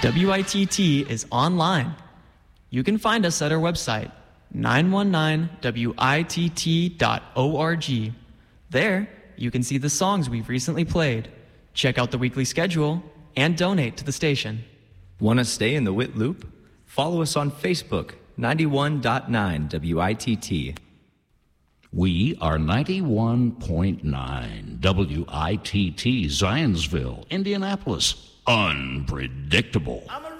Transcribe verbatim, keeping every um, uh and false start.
W I T T is online. You can find us at our website, nine one nine W I T T dot org. There, you can see the songs we've recently played, check out the weekly schedule, and donate to the station. Want to stay in the W I T loop? Follow us on Facebook, ninety-one point nine W I T T. We are ninety-one point nine W I T T, Zionsville, Indianapolis. Unpredictable. I'm a